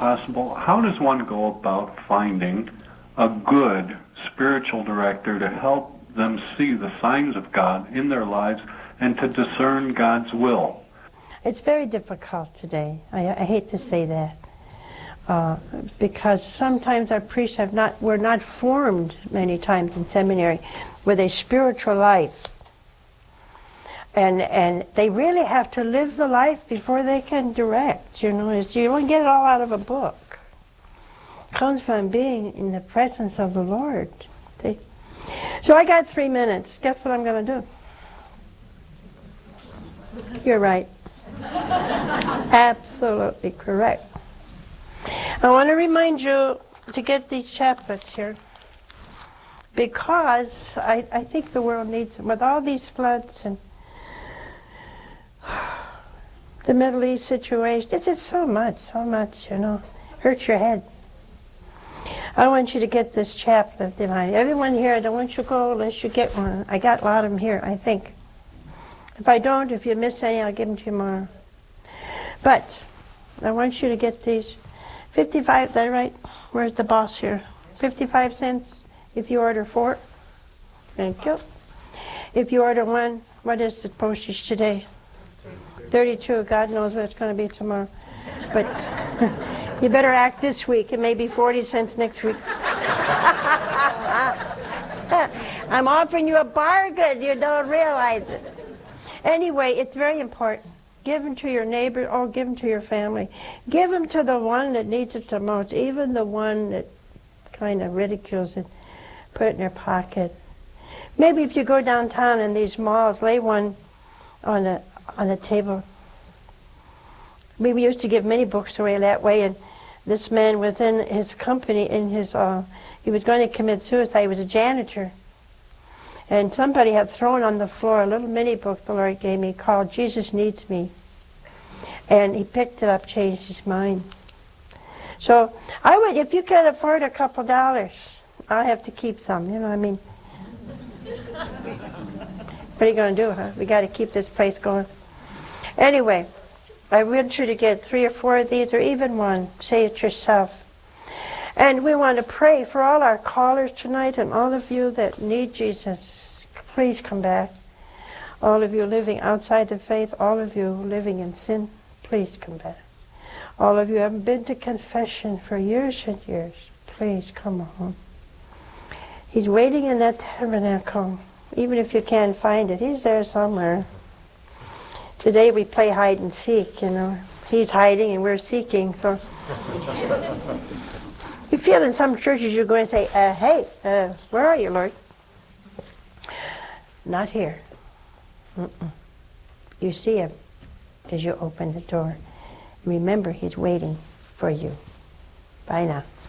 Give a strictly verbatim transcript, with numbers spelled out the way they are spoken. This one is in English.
possible, how does one go about finding a good spiritual director to help them see the signs of God in their lives and to discern God's will? It's very difficult today. I, I hate to say that. Uh, because sometimes our priests have not, were not formed many times in seminary with a spiritual life. And and they really have to live the life before they can direct. You know, it's, you don't get it all out of a book. It comes from being in the presence of the Lord. They, so I got three minutes. Guess what I'm going to do? You're right. Absolutely correct. I want to remind you to get these chaplets here, because I, I think the world needs them. With all these floods and the Middle East situation, it's just so much, so much, you know. Hurts your head. I want you to get this chaplet divine. Everyone here, I don't want you to go unless you get one. I got a lot of them here, I think. If I don't, if you miss any, I'll give them to you tomorrow. But I want you to get these. fifty-five, is that right? Where's the boss here? fifty-five cents if you order four. Thank you. If you order one, what is the postage today? thirty-two. God knows what it's going to be tomorrow. But you better act this week. It may be forty cents next week. I'm offering you a bargain. You don't realize it. Anyway, it's very important. Give them to your neighbor, or give them to your family. Give them to the one that needs it the most, even the one that kind of ridicules it. Put it in their pocket. Maybe if you go downtown in these malls, lay one on a, on a table. We used to give many books away that way, and this man within his company, in his, uh, he was going to commit suicide. He was a janitor. And somebody had thrown on the floor a little mini book the Lord gave me called Jesus Needs Me. And he picked it up, changed his mind. So I would, if you can afford a couple dollars, I'll have to keep some, you know what I mean? What are you going to do, huh? We got to keep this place going. Anyway, I want you to get three or four of these, or even one. Say it yourself. And we want to pray for all our callers tonight and all of you that need Jesus. Please come back. All of you living outside the faith, all of you living in sin, please come back. All of you who haven't been to confession for years and years, please come home. He's waiting in that tabernacle. Even if you can't find it, he's there somewhere. Today we play hide and seek, you know. He's hiding and we're seeking, so. You feel in some churches you're going to say, uh, hey, uh, where are you, Lord? Not here. Mm-mm. You see him as you open the door. Remember, he's waiting for you. Bye now.